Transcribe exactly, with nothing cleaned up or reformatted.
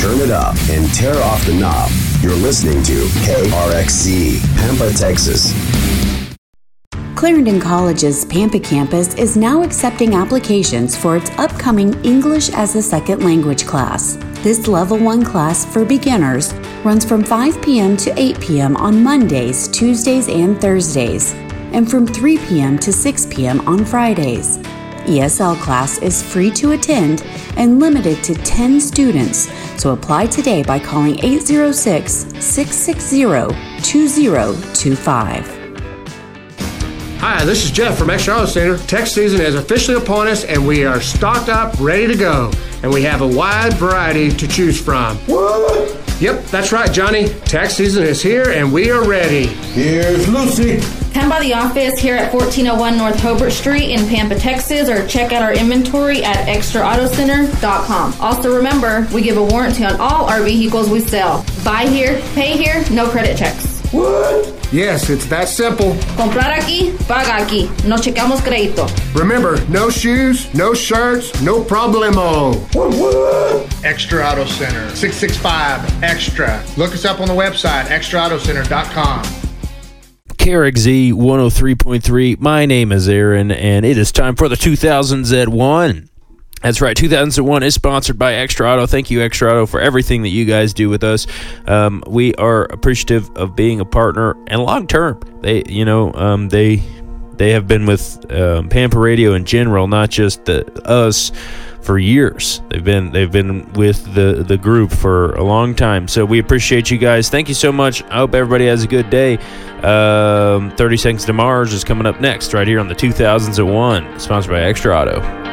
turn it up, and tear off the knob. You're listening to K R X C, Pampa, Texas. Clarendon College's Pampa campus is now accepting applications for its upcoming English as a Second Language class. This Level one class for beginners runs from five p.m. to eight p.m. on Mondays, Tuesdays, and Thursdays, and from three p.m. to six p.m. on Fridays. E S L class is free to attend and limited to ten students, so apply today by calling eight zero six, six six zero, two zero two five. Hi, this is Jeff from Extra Auto Center. Tax season is officially upon us, and we are stocked up, ready to go. And we have a wide variety to choose from. What? Yep, that's right, Johnny. Tax season is here, and we are ready. Here's Lucy. Come by the office here at fourteen oh one North Hobart Street in Pampa, Texas, or check out our inventory at extra auto center dot com. Also remember, we give a warranty on all our vehicles we sell. Buy here, pay here, no credit checks. What? Yes, it's that simple. Comprar aquí, paga aquí. No checamos crédito. Remember, no shoes, no shirts, no problemo. What, what? Extra Auto Center, six six five extra. Look us up on the website, extra auto center dot com. K R X Z one oh three point three. My name is Aaron, and it is time for the two thousands at one. That's right, two thousand one is sponsored by Extra Auto. Thank you, Extra Auto, for everything that you guys do with us. Um, we are appreciative of being a partner, and long term, they, you know, um, they they have been with um, Pampa Radio in general, not just the, us, for years. They've been they've been with the the group for a long time. So we appreciate you guys. Thank you so much. I hope everybody has a good day. Um, thirty Seconds to Mars is coming up next, right here on the two thousands at one, sponsored by Extra Auto.